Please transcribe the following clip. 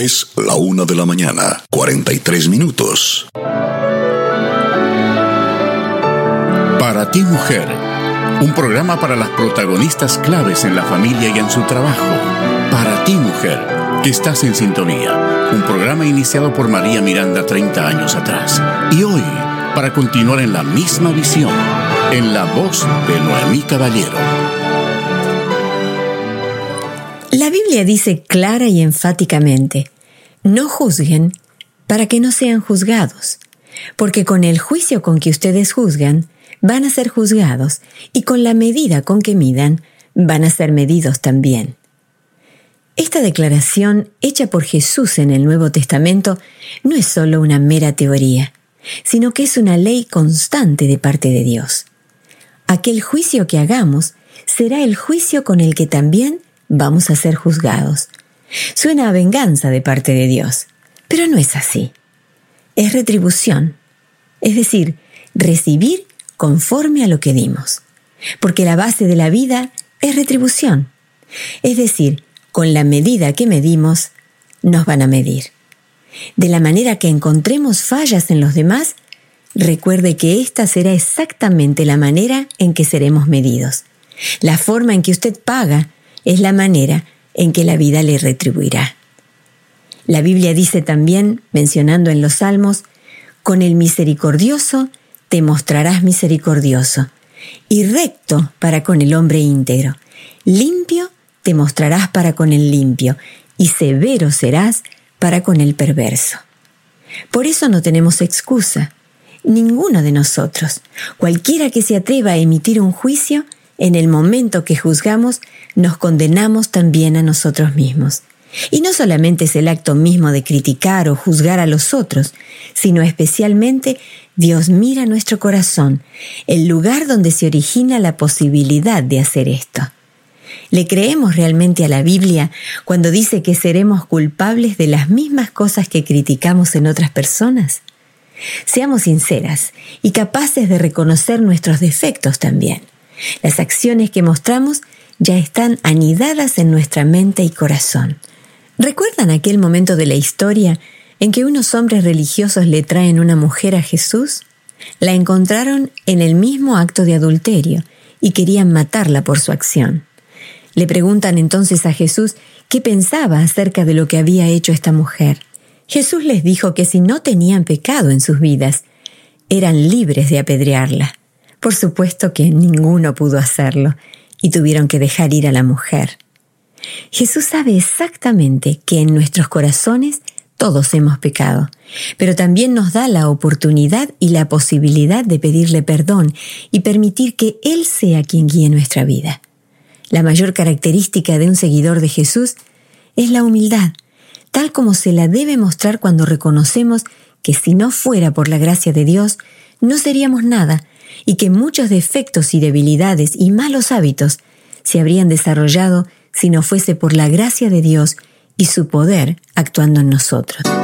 Es la 1:43 a.m. Para ti, mujer, un programa para las protagonistas claves en la familia y en su trabajo. Para ti, mujer, que estás en sintonía. Un programa iniciado por María Miranda 30 años atrás. Y hoy, para continuar en la misma visión, en la voz de Noemí Caballero. La Biblia dice clara y enfáticamente: no juzguen para que no sean juzgados, porque con el juicio con que ustedes juzgan, van a ser juzgados, y con la medida con que midan, van a ser medidos también. Esta declaración, hecha por Jesús en el Nuevo Testamento, no es solo una mera teoría, sino que es una ley constante de parte de Dios. Aquel juicio que hagamos será el juicio con el que también vamos a ser juzgados. Suena a venganza de parte de Dios, pero no es así. Es retribución, es decir, recibir conforme a lo que dimos, porque la base de la vida es retribución, es decir, con la medida que medimos, nos van a medir. De la manera que encontremos fallas en los demás, recuerde que esta será exactamente la manera en que seremos medidos. La forma en que usted paga es la manera en que la vida le retribuirá. La Biblia dice también, mencionando en los Salmos: con el misericordioso te mostrarás misericordioso, y recto para con el hombre íntegro. Limpio te mostrarás para con el limpio, y severo serás para con el perverso. Por eso no tenemos excusa, ninguno de nosotros. Cualquiera que se atreva a emitir un juicio, en el momento que juzgamos, nos condenamos también a nosotros mismos. Y no solamente es el acto mismo de criticar o juzgar a los otros, sino especialmente Dios mira nuestro corazón, el lugar donde se origina la posibilidad de hacer esto. ¿Le creemos realmente a la Biblia cuando dice que seremos culpables de las mismas cosas que criticamos en otras personas? Seamos sinceras y capaces de reconocer nuestros defectos también. Las acciones que mostramos ya están anidadas en nuestra mente y corazón. ¿Recuerdan aquel momento de la historia en que unos hombres religiosos le traen una mujer a Jesús? La encontraron en el mismo acto de adulterio y querían matarla por su acción. Le preguntan entonces a Jesús qué pensaba acerca de lo que había hecho esta mujer. Jesús les dijo que si no tenían pecado en sus vidas, eran libres de apedrearla. Por supuesto que ninguno pudo hacerlo y tuvieron que dejar ir a la mujer. Jesús sabe exactamente que en nuestros corazones todos hemos pecado, pero también nos da la oportunidad y la posibilidad de pedirle perdón y permitir que Él sea quien guíe nuestra vida. La mayor característica de un seguidor de Jesús es la humildad, tal como se la debe mostrar cuando reconocemos que si no fuera por la gracia de Dios, no seríamos nada, y que muchos defectos y debilidades y malos hábitos se habrían desarrollado si no fuese por la gracia de Dios y su poder actuando en nosotros.